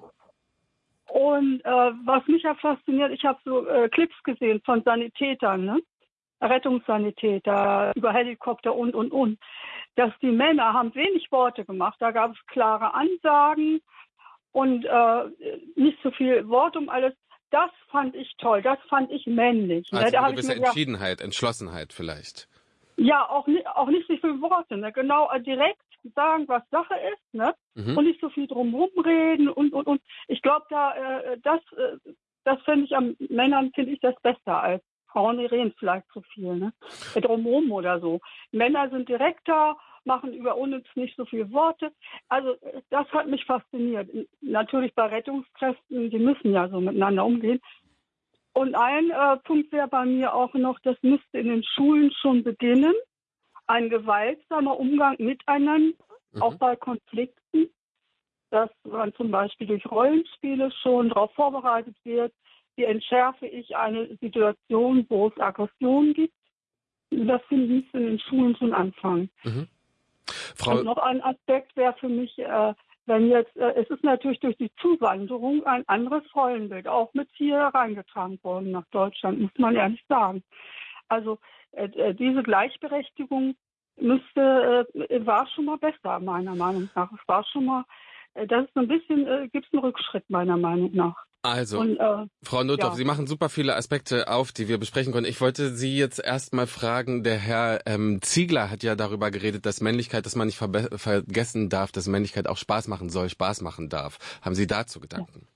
Und äh, was mich ja fasziniert, ich habe so äh, Clips gesehen von Sanitätern, ne? Rettungssanitäter, über Helikopter und, und, und. Dass die Männer haben wenig Worte gemacht. Da gab es klare Ansagen und äh, nicht so viel Wort um alles. Das fand ich toll. Das fand ich männlich. Also da eine gewisse Entschiedenheit, Entschlossenheit vielleicht. Ja, auch nicht, auch nicht so viele Worte. Ne? Genau, äh, direkt sagen, was Sache ist, ne? Mhm. Und nicht so viel drumherum reden und, und, und. Ich glaube, da, äh, das, äh, das finde ich an Männern, finde ich das besser als Frauen, die reden vielleicht zu viel, ne? Drumherum oder so. Männer sind direkter, machen über uns nicht so viele Worte. Also das hat mich fasziniert. Natürlich bei Rettungskräften, die müssen ja so miteinander umgehen. Und ein äh, Punkt wäre bei mir auch noch, das müsste in den Schulen schon beginnen. Ein gewaltsamer Umgang miteinander, mhm. auch bei Konflikten. Dass man zum Beispiel durch Rollenspiele schon darauf vorbereitet wird, wie entschärfe ich eine Situation, wo es Aggressionen gibt. Das finde ich in den Schulen schon anfangen. Mhm. Frau Und noch ein Aspekt wäre für mich, äh, wenn jetzt, äh, es ist natürlich durch die Zuwanderung ein anderes Rollenbild auch mit hier reingetragen worden nach Deutschland, muss man ehrlich sagen. Also äh, diese Gleichberechtigung müsste, äh, war schon mal besser, meiner Meinung nach. Es war schon mal, äh, das ist ein bisschen, äh, gibt es einen Rückschritt, meiner Meinung nach. Also, Und, äh, Frau Notdorf, ja. Sie machen super viele Aspekte auf, die wir besprechen können. Ich wollte Sie jetzt erst mal fragen, der Herr ähm, Ziegler hat ja darüber geredet, dass Männlichkeit, dass man nicht verbe- vergessen darf, dass Männlichkeit auch Spaß machen soll, Spaß machen darf. Haben Sie dazu Gedanken?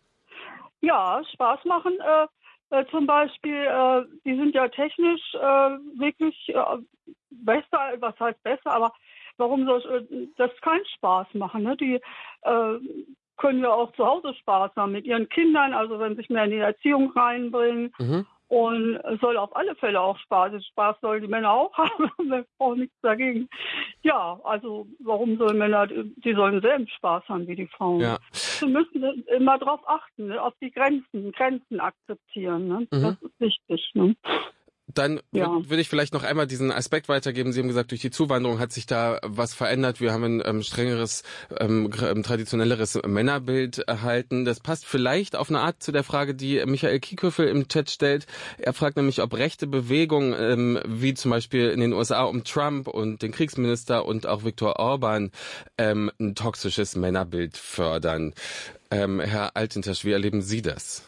Ja, Spaß machen. Äh, äh, zum Beispiel, äh, die sind ja technisch äh, wirklich äh, besser, was heißt besser, aber warum soll äh, das keinen Spaß machen? Ne? Die äh, können ja auch zu Hause Spaß haben mit ihren Kindern, also wenn sich mehr in die Erziehung reinbringen. Mhm. Und es soll auf alle Fälle auch Spaß. Spaß sollen die Männer auch haben, wir brauchen nichts dagegen. Ja, also warum sollen Männer, die sollen selben Spaß haben wie die Frauen. Ja. Wir müssen immer darauf achten, ne, auf die Grenzen, Grenzen akzeptieren. Ne? Mhm. Das ist wichtig. Ne? Dann Ja. würde würd ich vielleicht noch einmal diesen Aspekt weitergeben. Sie haben gesagt, durch die Zuwanderung hat sich da was verändert. Wir haben ein ähm, strengeres, ähm, traditionelleres Männerbild erhalten. Das passt vielleicht auf eine Art zu der Frage, die Michael Kieköffel im Chat stellt. Er fragt nämlich, ob rechte Bewegungen, ähm, wie zum Beispiel in den U S A um Trump und den Kriegsminister und auch Viktor Orban, ähm, ein toxisches Männerbild fördern. Ähm, Herr Altintasch, wie erleben Sie das?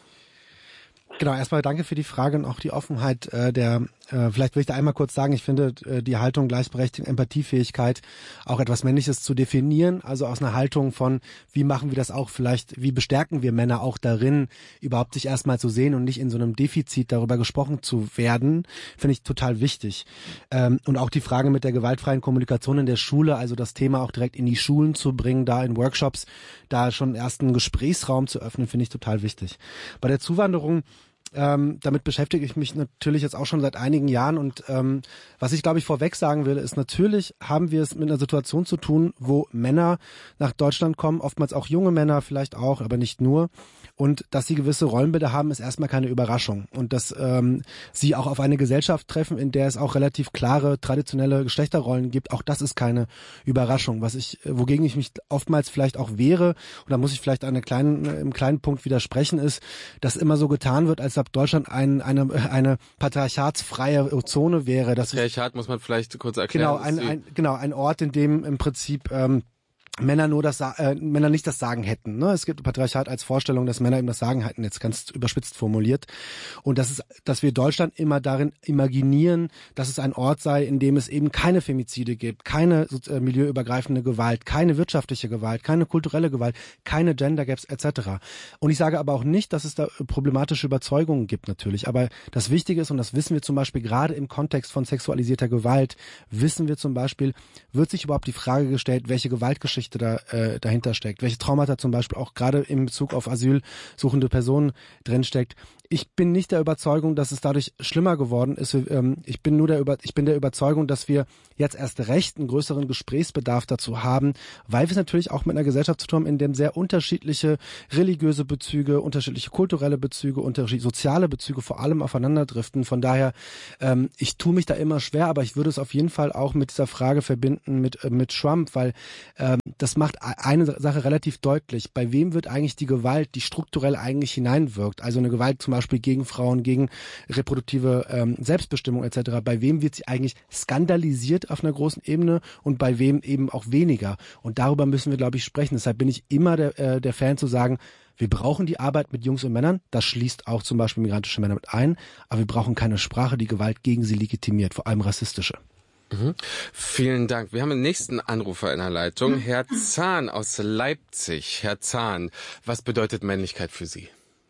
Genau, erstmal danke für die Frage und auch die Offenheit äh, der, äh, vielleicht will ich da einmal kurz sagen, ich finde äh, die Haltung Gleichberechtigung, Empathiefähigkeit, auch etwas Männliches zu definieren, also aus einer Haltung von, wie machen wir das auch vielleicht, wie bestärken wir Männer auch darin, überhaupt sich erstmal zu sehen und nicht in so einem Defizit darüber gesprochen zu werden, finde ich total wichtig. Ähm, und auch die Frage mit der gewaltfreien Kommunikation in der Schule, also das Thema auch direkt in die Schulen zu bringen, da in Workshops, da schon erst einen Gesprächsraum zu öffnen, finde ich total wichtig. Bei der Zuwanderung, Ähm, damit beschäftige ich mich natürlich jetzt auch schon seit einigen Jahren und ähm, was ich glaube ich vorweg sagen will, ist natürlich haben wir es mit einer Situation zu tun, wo Männer nach Deutschland kommen, oftmals auch junge Männer vielleicht auch, aber nicht nur, und dass sie gewisse Rollenbilder haben, ist erstmal keine Überraschung und dass ähm, sie auch auf eine Gesellschaft treffen, in der es auch relativ klare traditionelle Geschlechterrollen gibt, auch das ist keine Überraschung. Was ich, wogegen ich mich oftmals vielleicht auch wehre, und da muss ich vielleicht an einer kleinen, im kleinen Punkt widersprechen, ist, dass immer so getan wird, als ob Deutschland ein, eine, eine patriarchatsfreie Zone wäre. Dass Patriarchat muss man vielleicht kurz erklären. Genau, ein, ein, genau, ein Ort, in dem im Prinzip ähm, Männer nur das äh, Männer nicht das Sagen hätten. Ne? Es gibt Patriarchat als Vorstellung, dass Männer eben das Sagen hätten, jetzt ganz überspitzt formuliert. Und das ist, dass wir Deutschland immer darin imaginieren, dass es ein Ort sei, in dem es eben keine Femizide gibt, keine äh, milieuübergreifende Gewalt, keine wirtschaftliche Gewalt, keine kulturelle Gewalt, keine Gender Gaps et cetera. Und ich sage aber auch nicht, dass es da problematische Überzeugungen gibt natürlich. Aber das Wichtige ist, und das wissen wir zum Beispiel gerade im Kontext von sexualisierter Gewalt, wissen wir zum Beispiel, wird sich überhaupt die Frage gestellt, welche Gewaltgeschichte da äh, dahinter steckt, welche Traumata zum Beispiel auch gerade in Bezug auf asylsuchende Personen drinsteckt. Ich bin nicht der Überzeugung, dass es dadurch schlimmer geworden ist. Ähm, ich bin nur der Über ich bin der Überzeugung, dass wir jetzt erst recht einen größeren Gesprächsbedarf dazu haben, weil wir es natürlich auch mit einer Gesellschaft zu tun haben, in dem sehr unterschiedliche religiöse Bezüge, unterschiedliche kulturelle Bezüge, unterschiedliche soziale Bezüge vor allem aufeinanderdriften. Von daher, ähm, ich tue mich da immer schwer, aber ich würde es auf jeden Fall auch mit dieser Frage verbinden mit äh, mit Trump, weil ähm, das macht eine Sache relativ deutlich. Bei wem wird eigentlich die Gewalt, die strukturell eigentlich hineinwirkt, also eine Gewalt zum Beispiel gegen Frauen, gegen reproduktive ähm, Selbstbestimmung et cetera. Bei wem wird sie eigentlich skandalisiert auf einer großen Ebene und bei wem eben auch weniger? Und darüber müssen wir, glaube ich, sprechen. Deshalb bin ich immer der, äh, der Fan zu sagen, wir brauchen die Arbeit mit Jungs und Männern. Das schließt auch zum Beispiel migrantische Männer mit ein. Aber wir brauchen keine Sprache, die Gewalt gegen sie legitimiert, vor allem rassistische. Mhm. Vielen Dank. Wir haben den nächsten Anrufer in der Leitung. Herr Zahn aus Leipzig. Herr Zahn, was bedeutet Männlichkeit für Sie?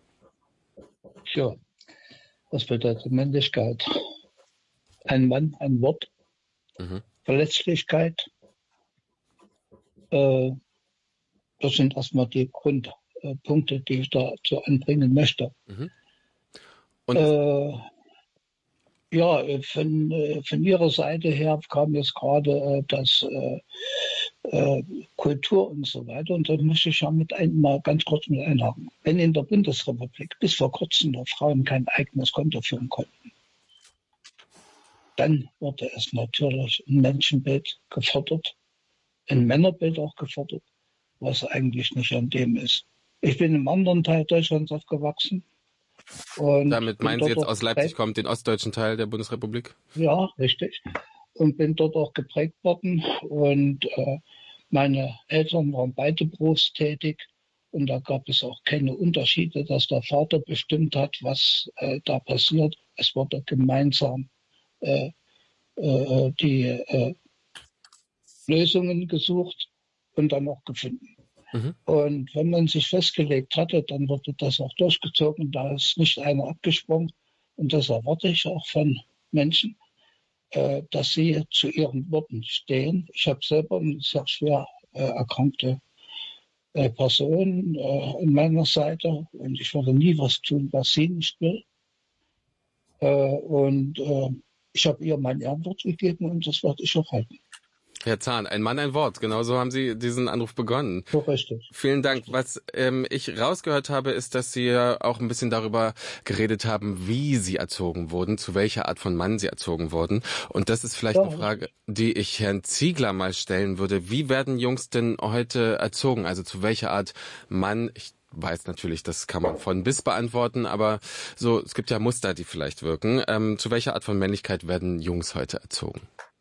Ja, was bedeutet Männlichkeit? Ein Mann, ein Wort, mhm. Verletzlichkeit. Äh, das sind erstmal die Grundpunkte, die ich dazu anbringen möchte. Mhm. Und äh, ja, von, von Ihrer Seite her kam jetzt gerade das äh, äh, Kultur und so weiter. Und da möchte ich ja mit ein, mal ganz kurz mit einhaken. Wenn in der Bundesrepublik bis vor kurzem noch Frauen kein eigenes Konto führen konnten, dann wurde es natürlich ein Menschenbild gefordert, ein Männerbild auch gefordert, was eigentlich nicht an dem ist. Ich bin im anderen Teil Deutschlands aufgewachsen. Und damit meinen Sie jetzt aus Leipzig kommt, den ostdeutschen Teil der Bundesrepublik? Ja, richtig. Und bin dort auch geprägt worden. Und äh, meine Eltern waren beide berufstätig. Und da gab es auch keine Unterschiede, dass der Vater bestimmt hat, was äh, da passiert. Es wurde gemeinsam äh, äh, die äh, Lösungen gesucht und dann auch gefunden. Mhm. Und wenn man sich festgelegt hatte, dann wurde das auch durchgezogen. Da ist nicht einer abgesprungen. Und das erwarte ich auch von Menschen, äh, dass sie zu ihren Worten stehen. Ich habe selber eine sehr schwer äh, erkrankte äh, Person äh, an meiner Seite. Und ich würde nie was tun, was sie nicht will. Äh, und äh, ich habe ihr mein Ehrenwort gegeben und das werde ich auch halten. Herr Zahn, ein Mann, ein Wort. Genauso haben Sie diesen Anruf begonnen. So richtig. Vielen Dank. Was ähm, ich rausgehört habe, ist, dass Sie ja auch ein bisschen darüber geredet haben, wie Sie erzogen wurden, zu welcher Art von Mann Sie erzogen wurden. Und das ist vielleicht ja. eine Frage, die ich Herrn Ziegler mal stellen würde. Wie werden Jungs denn heute erzogen? Also zu welcher Art Mann? Ich weiß natürlich, das kann man von bis beantworten, aber so, es gibt ja Muster, die vielleicht wirken. Ähm, zu welcher Art von Männlichkeit werden Jungs heute erzogen?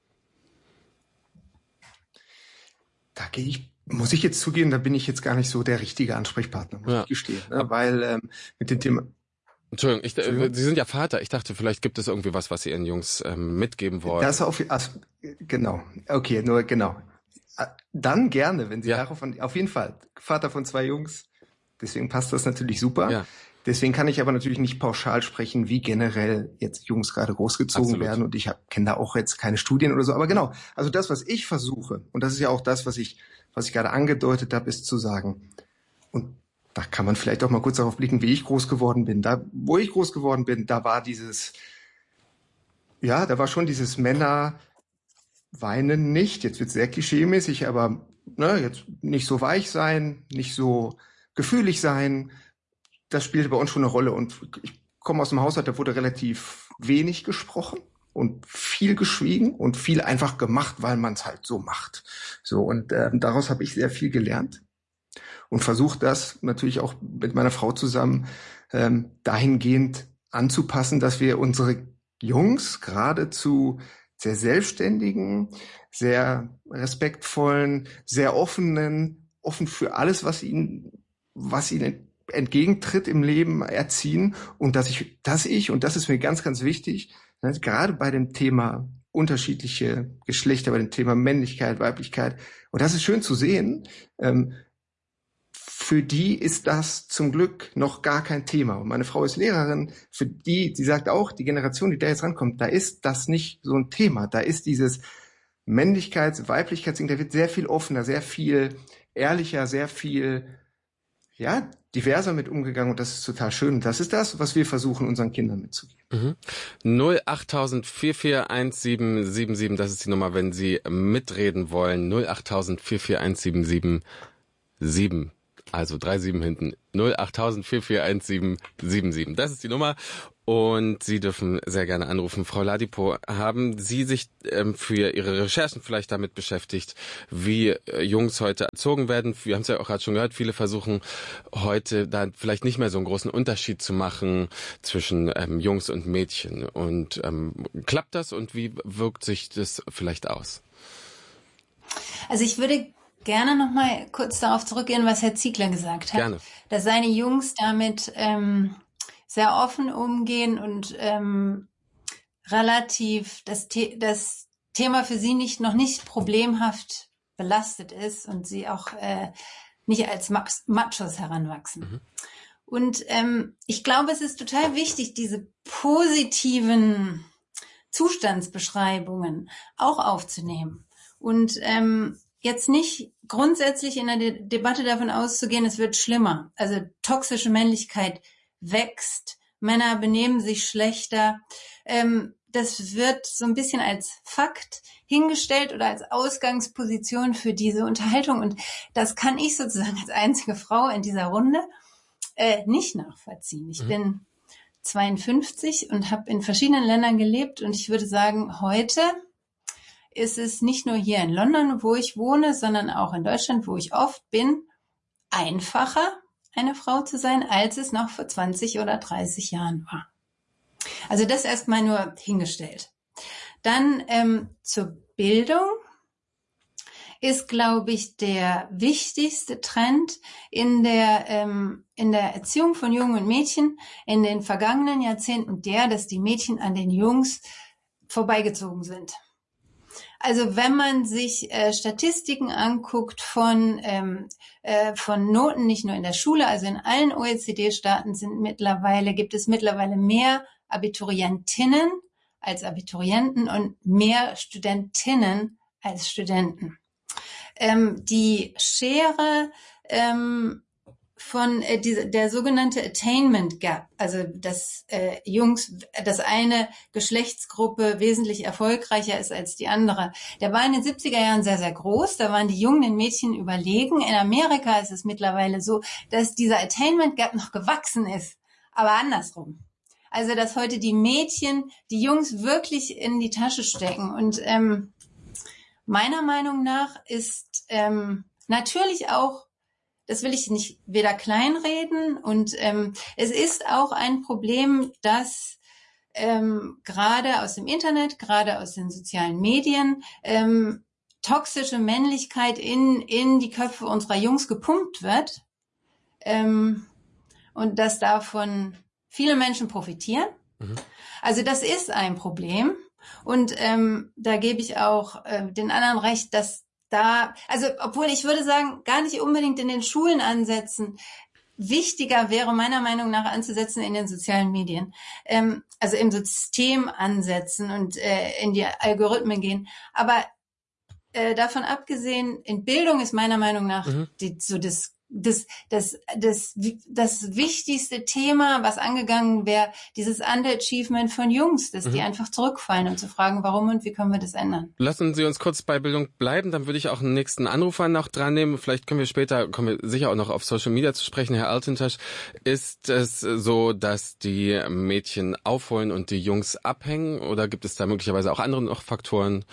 Da gehe ich, muss ich jetzt zugeben, da bin ich jetzt gar nicht so der richtige Ansprechpartner, muss ja. ich gestehen. Ne? Weil ähm, mit dem Thema... Entschuldigung, ich, äh, Sie sind ja Vater. Ich dachte, vielleicht gibt es irgendwie was, was Sie Ihren Jungs ähm, mitgeben wollen. Das auf, also, genau, okay, nur genau. Dann gerne, wenn Sie ja. darauf, auf jeden Fall, Vater von zwei Jungs, deswegen passt das natürlich super. Ja. Deswegen kann ich aber natürlich nicht pauschal sprechen, wie generell jetzt Jungs gerade großgezogen Absolut. werden. Und ich kenne da auch jetzt keine Studien oder so. Aber genau, also das, was ich versuche, und das ist ja auch das, was ich, was ich gerade angedeutet habe, ist zu sagen, und da kann man vielleicht auch mal kurz darauf blicken, wie ich groß geworden bin. Da, wo ich groß geworden bin, da war dieses, ja, da war schon dieses Männer weinen nicht. Jetzt wird es sehr klischeemäßig, aber ne, jetzt nicht so weich sein, nicht so gefühlig sein. Das spielte bei uns schon eine Rolle. Und ich komme aus einem Haushalt, da wurde relativ wenig gesprochen und viel geschwiegen und viel einfach gemacht, weil man es halt so macht. So, und äh, daraus habe ich sehr viel gelernt und versuche das natürlich auch mit meiner Frau zusammen ähm, dahingehend anzupassen, dass wir unsere Jungs gerade zu sehr selbstständigen, sehr respektvollen, sehr offenen, offen für alles, was ihnen, was ihnen entgegentritt im Leben, erziehen, und dass ich, dass ich, und das ist mir ganz, ganz wichtig, ne, gerade bei dem Thema unterschiedliche Geschlechter, bei dem Thema Männlichkeit, Weiblichkeit, und das ist schön zu sehen, ähm, für die ist das zum Glück noch gar kein Thema. Und meine Frau ist Lehrerin, für die, die sagt auch, die Generation, die da jetzt rankommt, da ist das nicht so ein Thema. Da ist dieses Männlichkeits-, Weiblichkeitsding, da wird sehr viel offener, sehr viel ehrlicher, sehr viel, ja, diverser mit umgegangen, und das ist total schön. Und das ist das, was wir versuchen, unseren Kindern mitzugeben. Mhm. null achttausend vier vier eins sieben sieben sieben, das ist die Nummer, wenn Sie mitreden wollen. null achttausend vier vier eins sieben sieben sieben. Also drei sieben hinten. null achttausend vier vier eins sieben sieben sieben. Das ist die Nummer. Und Sie dürfen sehr gerne anrufen. Frau Ladipo, haben Sie sich ähm, für Ihre Recherchen vielleicht damit beschäftigt, wie äh, Jungs heute erzogen werden? Wir haben es ja auch gerade schon gehört, viele versuchen heute da vielleicht nicht mehr so einen großen Unterschied zu machen zwischen ähm, Jungs und Mädchen. Und ähm, klappt das, und wie wirkt sich das vielleicht aus? Also ich würde gerne noch mal kurz darauf zurückgehen, was Herr Ziegler gesagt hat. Gerne. Dass seine Jungs damit ähm, sehr offen umgehen und ähm, relativ das, The- das Thema für sie nicht noch nicht problemhaft belastet ist und sie auch äh, nicht als Machos heranwachsen. Mhm. Und ähm, ich glaube, es ist total wichtig, diese positiven Zustandsbeschreibungen auch aufzunehmen und ähm, jetzt nicht grundsätzlich in der De- Debatte davon auszugehen, es wird schlimmer. Also toxische Männlichkeit wächst, Männer benehmen sich schlechter. Ähm, das wird so ein bisschen als Fakt hingestellt oder als Ausgangsposition für diese Unterhaltung. Und das kann ich sozusagen als einzige Frau in dieser Runde äh, nicht nachvollziehen. Ich mhm. bin zweiundfünfzig und habe in verschiedenen Ländern gelebt. Und ich würde sagen, heute ist es nicht nur hier in London, wo ich wohne, sondern auch in Deutschland, wo ich oft bin, einfacher, eine Frau zu sein, als es noch vor zwanzig oder dreißig Jahren war. Also das erstmal nur hingestellt. Dann ähm, zur Bildung ist, glaube ich, der wichtigste Trend in der, ähm, in der Erziehung von Jungen und Mädchen in den vergangenen Jahrzehnten der, dass die Mädchen an den Jungs vorbeigezogen sind. Also wenn man sich äh, Statistiken anguckt von ähm, äh, von Noten, nicht nur in der Schule, also in allen O E C D-Staaten sind mittlerweile gibt es mittlerweile mehr Abiturientinnen als Abiturienten und mehr Studentinnen als Studenten. Ähm, die Schere ähm, von äh, diese, der sogenannte Attainment Gap, also dass äh, Jungs, dass eine Geschlechtsgruppe wesentlich erfolgreicher ist als die andere, der war in den siebziger Jahren sehr, sehr groß. Da waren die Jungen den Mädchen überlegen. In Amerika ist es mittlerweile so, dass dieser Attainment Gap noch gewachsen ist, aber andersrum. Also dass heute die Mädchen die Jungs wirklich in die Tasche stecken. Und ähm, meiner Meinung nach ist ähm, natürlich auch, das will ich nicht weder kleinreden, und ähm, es ist auch ein Problem, dass ähm, gerade aus dem Internet, gerade aus den sozialen Medien ähm, toxische Männlichkeit in in die Köpfe unserer Jungs gepumpt wird, ähm, und dass davon viele Menschen profitieren. Mhm. Also das ist ein Problem, und ähm, da gebe ich auch äh, den anderen recht, dass da, also obwohl ich würde sagen, gar nicht unbedingt in den Schulen ansetzen. Wichtiger wäre meiner Meinung nach anzusetzen in den sozialen Medien. Ähm, also im System ansetzen und äh, in die Algorithmen gehen. Aber äh, davon abgesehen, in Bildung ist meiner Meinung nach mhm. die, so das Das, das, das, das wichtigste Thema, was angegangen wäre, dieses Underachievement von Jungs, dass mhm. die einfach zurückfallen, und zu fragen, warum und wie können wir das ändern. Lassen Sie uns kurz bei Bildung bleiben, dann würde ich auch einen nächsten Anrufer noch dran nehmen. Vielleicht können wir später, kommen wir sicher auch noch auf Social Media zu sprechen. Herr Altintasch, ist es so, dass die Mädchen aufholen und die Jungs abhängen, oder gibt es da möglicherweise auch andere noch Faktoren?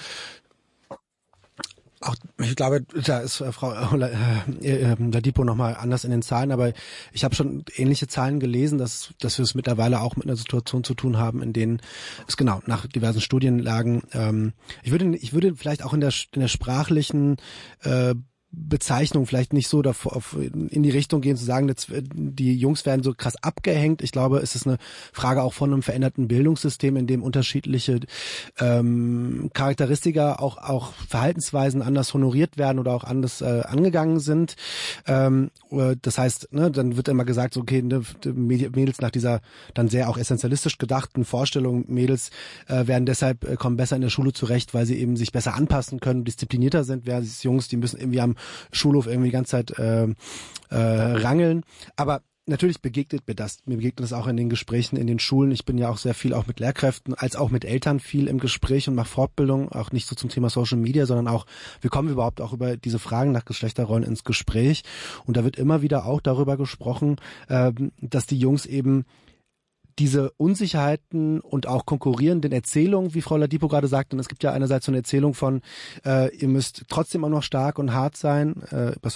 Auch, ich glaube, da ist äh, Frau äh, äh, Ladipo nochmal anders in den Zahlen, aber ich habe schon ähnliche Zahlen gelesen, dass, dass wir es mittlerweile auch mit einer Situation zu tun haben, in denen es genau nach diversen Studienlagen, ähm, ich würde ich würde vielleicht auch in der in der sprachlichen äh, Bezeichnung vielleicht nicht so davor auf, in die Richtung gehen zu sagen, dass die Jungs werden so krass abgehängt. Ich glaube, es ist eine Frage auch von einem veränderten Bildungssystem, in dem unterschiedliche ähm, Charakteristika, auch auch Verhaltensweisen anders honoriert werden oder auch anders äh, angegangen sind. Ähm, das heißt, ne, dann wird immer gesagt, okay, ne, Mädels nach dieser dann sehr auch essentialistisch gedachten Vorstellung, Mädels äh, werden deshalb äh, kommen besser in der Schule zurecht, weil sie eben sich besser anpassen können, disziplinierter sind, während Jungs, die müssen irgendwie am Schulhof irgendwie die ganze Zeit äh, äh, rangeln. Aber natürlich begegnet mir das. Mir begegnet das auch in den Gesprächen in den Schulen. Ich bin ja auch sehr viel auch mit Lehrkräften, als auch mit Eltern viel im Gespräch und mache Fortbildung, auch nicht so zum Thema Social Media, sondern auch, wir kommen überhaupt auch über diese Fragen nach Geschlechterrollen ins Gespräch. Und da wird immer wieder auch darüber gesprochen, äh, dass die Jungs eben diese Unsicherheiten und auch konkurrierenden Erzählungen, wie Frau Ladipo gerade sagte, und es gibt ja einerseits so eine Erzählung von, äh, ihr müsst trotzdem auch noch stark und hart sein, äh,